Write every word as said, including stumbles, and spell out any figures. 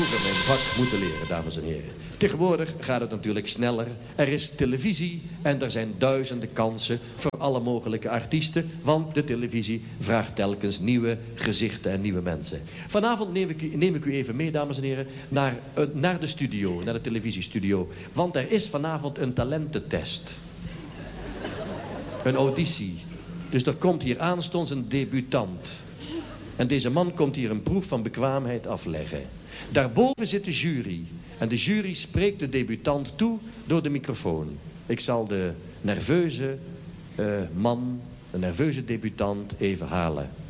vroeger mijn vak moeten leren, dames en heren. Tegenwoordig gaat het natuurlijk sneller. Er is televisie en er zijn duizenden kansen voor alle mogelijke artiesten. Want de televisie vraagt telkens nieuwe gezichten en nieuwe mensen. Vanavond neem ik u, neem ik u even mee, dames en heren, naar, uh, naar de studio, naar de televisiestudio. Want er is vanavond een talententest. Een auditie. Dus er komt hier aanstonds een debutant. En deze man komt hier een proef van bekwaamheid afleggen. Daarboven zit de jury. En de jury spreekt de debutant toe door de microfoon. Ik zal de nerveuze uh, man, de nerveuze debutant even halen.